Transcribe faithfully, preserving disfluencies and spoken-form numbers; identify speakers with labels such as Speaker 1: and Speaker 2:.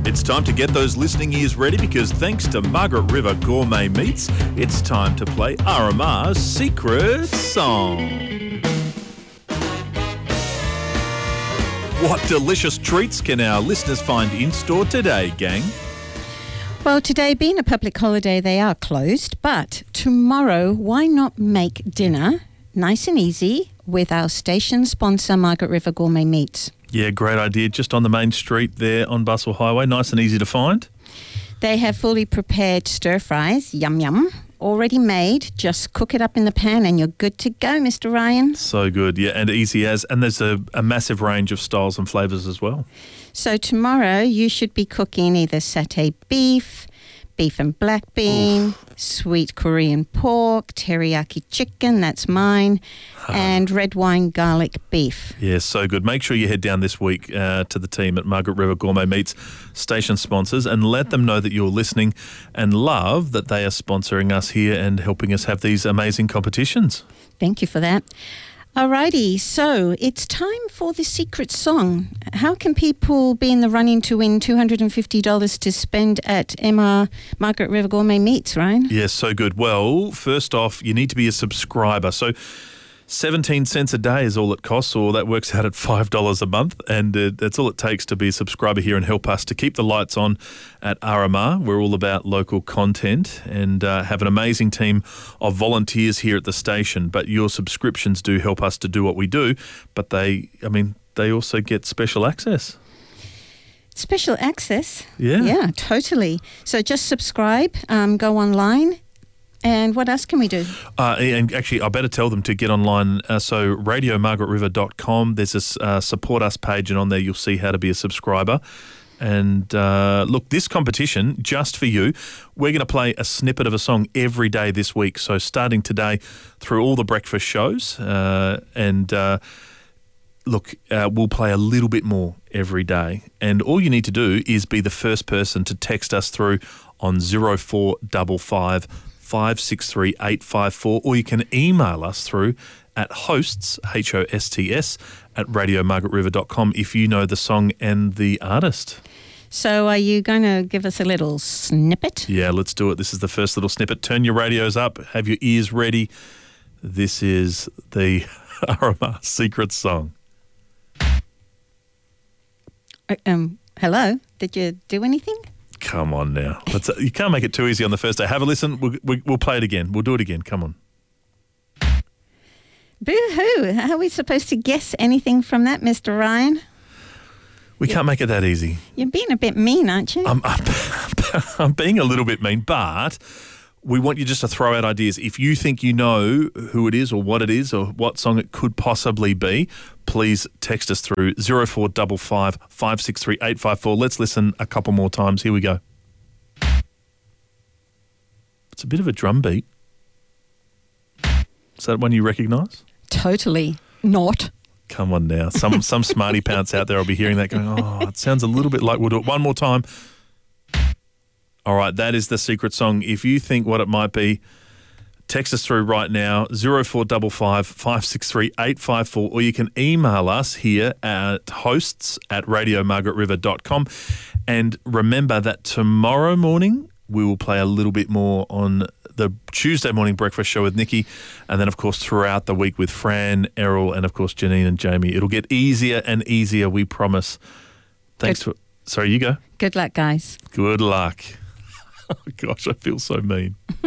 Speaker 1: It's time to get those listening ears ready because thanks to Margaret River Gourmet Meats, it's time to play Arama's Secret Song. What delicious treats can our listeners find in store today, gang?
Speaker 2: Well, today being a public holiday, they are closed, but tomorrow, why not make dinner nice and easy with our station sponsor, Margaret River Gourmet Meats?
Speaker 1: Yeah, great idea. Just on the main street there on Bustle Highway, nice and easy to find.
Speaker 2: They have fully prepared stir fries, yum yum, already made. Just cook it up in the pan and you're good to go, Mister Ryan.
Speaker 1: So good, yeah, and easy as. And there's a, a massive range of styles and flavours as well.
Speaker 2: So tomorrow you should be cooking either satay beef, beef and black bean, Oof. sweet Korean pork, teriyaki chicken, that's mine, huh. and red wine garlic beef.
Speaker 1: Yeah, so good. Make sure you head down this week uh, to the team at Margaret River Gourmet Meats, station sponsors, and let them know that you're listening and love that they are sponsoring us here and helping us have these amazing competitions.
Speaker 2: Thank you for that. Alrighty, so it's time for the secret song. How can people be in the running to win two hundred fifty dollars to spend at M R Margaret River Gourmet Meats, Ryan?
Speaker 1: Yes, so good. Well, first off, you need to be a subscriber. So seventeen cents a day is all it costs, or that works out at five dollars a month. And uh, that's all it takes to be a subscriber here and help us to keep the lights on at Arama. We're all about local content and uh, have an amazing team of volunteers here at the station. But your subscriptions do help us to do what we do. But they, I mean, they also get special access.
Speaker 2: Special access?
Speaker 1: Yeah.
Speaker 2: Yeah, totally. So just subscribe, um, go online. And what else can we do?
Speaker 1: Uh, and actually, I better tell them to get online. Uh, so radio margaret river dot com, there's a uh, support us page, and on there you'll see how to be a subscriber. And uh, look, this competition, just for you, we're going to play a snippet of a song every day this week. So starting today through all the breakfast shows. Uh, and uh, look, uh, we'll play a little bit more every day. And all you need to do is be the first person to text us through on zero four five five five six three eight five four, or you can email us through at hosts, H O S T S, at radio margaret river dot com if you know the song and the artist.
Speaker 2: So are you going to give us a little snippet?
Speaker 1: Yeah, let's do it. This is the first little snippet. Turn your radios up, have your ears ready. This is the Arama Secret Song.
Speaker 2: Uh, um, hello? Did you do anything?
Speaker 1: Come on now. Let's, you can't make it too easy on the first day. Have a listen. We'll, we'll play it again. We'll do it again. Come on.
Speaker 2: Boo-hoo. How are we supposed to guess anything from that, Mister Ryan?
Speaker 1: We yeah. can't make it that easy.
Speaker 2: You're being a bit mean, aren't you?
Speaker 1: I'm, I'm, I'm being a little bit mean, but we want you just to throw out ideas. If you think you know who it is or what it is or what song it could possibly be, please text us through zero four five five five six three eight five four. Let's listen a couple more times. Here we go. It's a bit of a drum beat. Is that one you recognise?
Speaker 2: Totally not.
Speaker 1: Come on now. Some some smarty pants out there will be hearing that going, oh, it sounds a little bit like. We'll do it one more time. All right, that is the secret song. If you think what it might be, text us through right now, zero four five five five six three eight five four, or you can email us here at hosts at radio margaret river dot com. And remember that tomorrow morning we will play a little bit more on the Tuesday morning breakfast show with Nikki, and then, of course, throughout the week with Fran, Errol, and, of course, Janine and Jamie. It'll get easier and easier, we promise. Thanks Good. for... Sorry, you go.
Speaker 2: Good luck, guys.
Speaker 1: Good luck. Oh, gosh, I feel so mean.